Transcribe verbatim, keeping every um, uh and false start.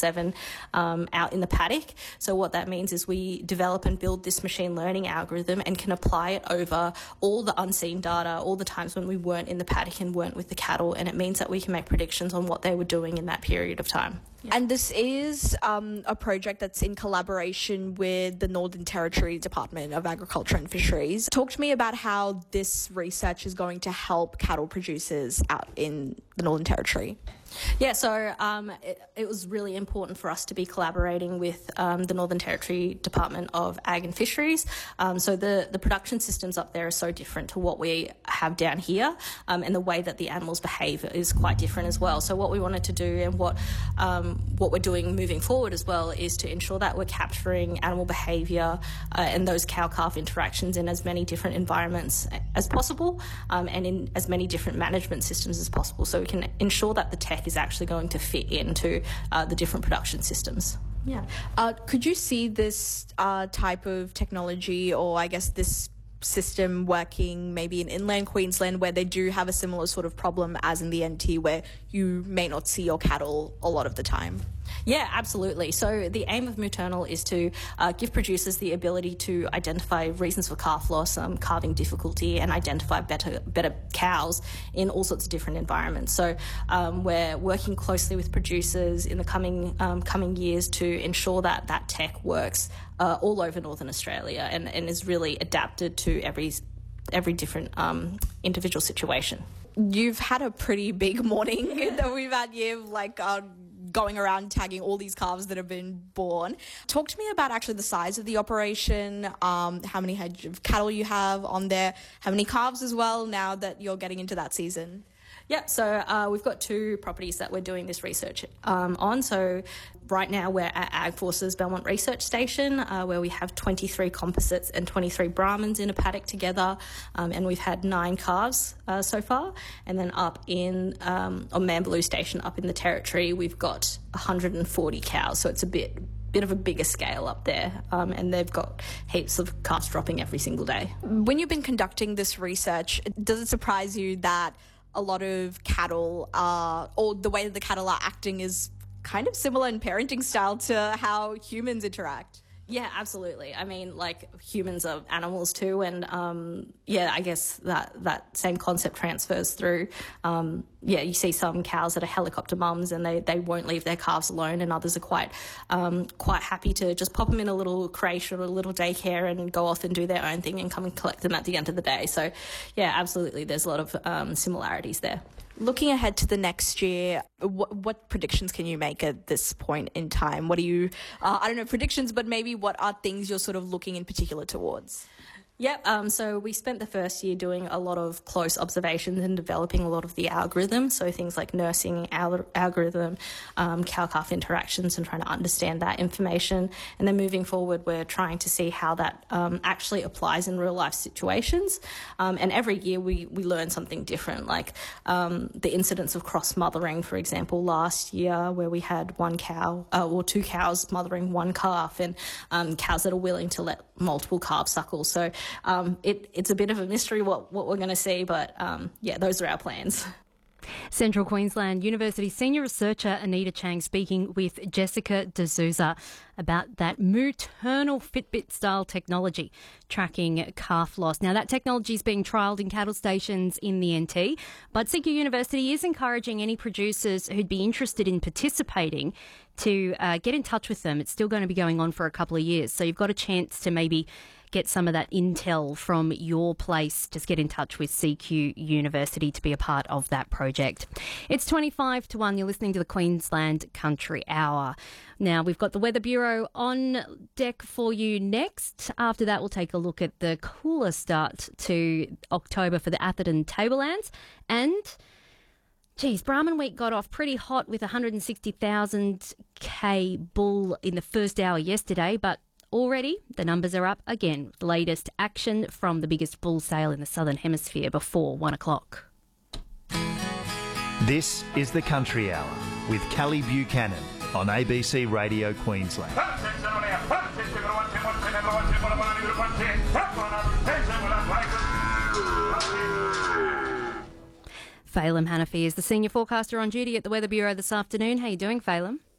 seven um, out in the paddock. So what that means is we develop and build this machine learning algorithm and can apply it over all the unseen data, all the times when we weren't in the paddock and weren't with the cattle, and it means that we can make predictions on what they were doing in that period of time. Yeah. And this is um, a project that's in collaboration with the Northern Territory Department of Agriculture and Fisheries. Talk to me about how this research is going to help cattle producers out in the Northern Territory. Yeah, so um, it, it was really important for us to be collaborating with um, the Northern Territory Department of Ag and Fisheries. Um, so the, the production systems up there are so different to what we have down here, um, and the way that the animals behave is quite different as well. So what we wanted to do and what um, what we're doing moving forward as well is to ensure that we're capturing animal behaviour uh, and those cow-calf interactions in as many different environments as possible, um, and in as many different management systems as possible, so we can ensure that the tech is actually going to fit into uh, the different production systems. Yeah. Uh, could you see this uh, type of technology, or I guess this system, working maybe in inland Queensland where they do have a similar sort of problem as in the N T, where you may not see your cattle a lot of the time? Yeah, absolutely. So the aim of Maternal is to uh, give producers the ability to identify reasons for calf loss, um, calving difficulty, and identify better better cows in all sorts of different environments. So um, we're working closely with producers in the coming um, coming years to ensure that that tech works uh, all over Northern Australia and, and is really adapted to every every different um, individual situation. You've had a pretty big morning that we've had here, like uh, going around tagging all these calves that have been born. Talk to me about actually the size of the operation, um, how many head of cattle you have on there, how many calves as well now that you're getting into that season. Yeah, so uh, we've got two properties that we're doing this research um, on. So right now we're at AgForce's Belmont Research Station, uh, where we have twenty-three composites and twenty-three Brahmins in a paddock together, um, and we've had nine calves uh, so far. And then up in um, on Mambaloo Station, up in the Territory, we've got one hundred forty cows. So it's a bit bit of a bigger scale up there, um, and they've got heaps of calves dropping every single day. When you've been conducting this research, does it surprise you that a lot of cattle are, or the way that the cattle are acting is kind of similar in parenting style to how humans interact? Yeah, absolutely. I mean, like, humans are animals too, and um, yeah, I guess that that same concept transfers through. Um, yeah, you see some cows that are helicopter mums, and they, they won't leave their calves alone, and others are quite um, quite happy to just pop them in a little creche or a little daycare and go off and do their own thing and come and collect them at the end of the day. So, yeah, absolutely, there's a lot of um, similarities there. Looking ahead to the next year, what, what predictions can you make at this point in time? What are you, uh, I don't know, predictions, but maybe what are things you're sort of looking in particular towards? Yep, um, so we spent the first year doing a lot of close observations and developing a lot of the algorithms, so things like nursing al- algorithm, um, cow-calf interactions, and trying to understand that information. And then moving forward, we're trying to see how that um, actually applies in real-life situations. Um, and every year we, we learn something different, like um, the incidence of cross-mothering, for example, last year where we had one cow, uh, or two cows mothering one calf, and um, cows that are willing to let multiple calves suckle. So Um, it, it's a bit of a mystery what, what we're going to see, but um, yeah, those are our plans. Central Queensland University Senior Researcher Anita Chang speaking with Jessica D'Souza about that maternal Fitbit-style technology tracking calf loss. Now, that technology is being trialled in cattle stations in the N T, but C Q University is encouraging any producers who'd be interested in participating to uh, get in touch with them. It's still going to be going on for a couple of years, so you've got a chance to maybe get some of that intel from your place. Just get in touch with C Q University to be a part of that project. It's twenty-five to one. You're listening to the Queensland Country Hour. Now, we've got the Weather Bureau on deck for you next. After that, we'll take a look at the cooler start to October for the Atherton Tablelands. And geez, Brahman Week got off pretty hot with one hundred sixty thousand K bull in the first hour yesterday, but already the numbers are up again. The latest action from the biggest bull sale in the Southern Hemisphere before one o'clock. This is the Country Hour with Kelly Buchanan on A B C Radio Queensland. Phelim Hanafi is the senior forecaster on duty at the Weather Bureau this afternoon. How are you doing, Phelim?